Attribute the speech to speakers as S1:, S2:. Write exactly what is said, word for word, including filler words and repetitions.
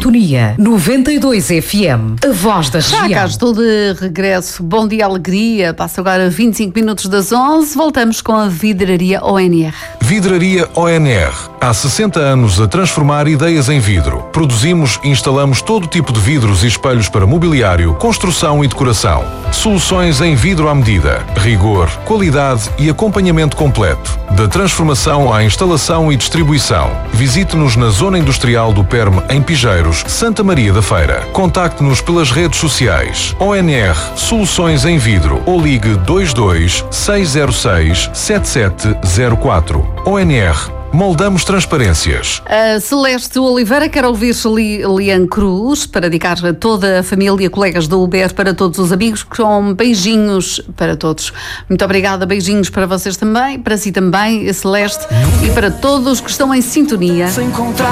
S1: sintonia. noventa e dois F M, a voz da região.
S2: Já cá estou de regresso. Bom dia, alegria. Passa agora vinte e cinco minutos das onze. Voltamos com a Vidraria O N R.
S3: Vidraria O N R. Há sessenta anos a transformar ideias em vidro. Produzimos e instalamos todo tipo de vidros e espelhos para mobiliário, construção e decoração. Soluções em vidro à medida. Rigor, qualidade e acompanhamento completo. Da transformação à instalação e distribuição. Visite-nos na Zona Industrial do Perme, em Pigeiros, Santa Maria da Feira. Contacte-nos pelas redes sociais. O N R Soluções em Vidro ou ligue dois dois seis zero seis sete sete zero quatro. O N R. Moldamos transparências.
S2: A Celeste Oliveira quer ouvir Lian Cruz para dedicar a toda a família, colegas do Uber, para todos os amigos, com beijinhos para todos. Muito obrigada, beijinhos para vocês também, para si também, Celeste, e para todos que estão em sintonia.